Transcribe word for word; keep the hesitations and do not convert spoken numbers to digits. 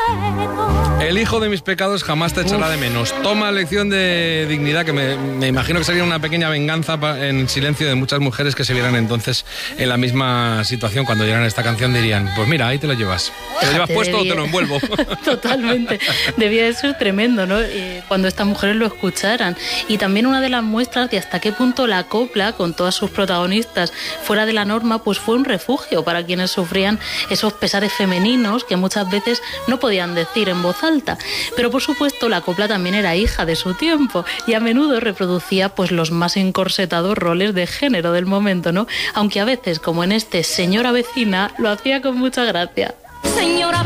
El hijo de mis pecados jamás te echará de menos. Toma lección de dignidad, que me, me imagino que sería una pequeña venganza en silencio de muchas mujeres que se vieran entonces en la misma situación. Cuando oyeran esta canción dirían, pues mira, ahí te lo llevas. ¿Te lo llevas puesto debía... o te lo envuelvo? Totalmente. Debía de ser tremendo, ¿no? Eh, cuando estas mujeres lo escucharan. Y también una de las muestras de hasta qué punto la copla, con todas sus protagonistas fuera de la norma, pues fue un refugio para quienes sufrían esos pesares femeninos que muchas veces no podían decir en voz alta. Pero por supuesto la copla también era hija de su tiempo y a menudo reproducía pues los más encorsetados roles de género del momento, ¿no? Aunque a veces, como en este Señora Vecina, lo hacía con mucha gracia. Señora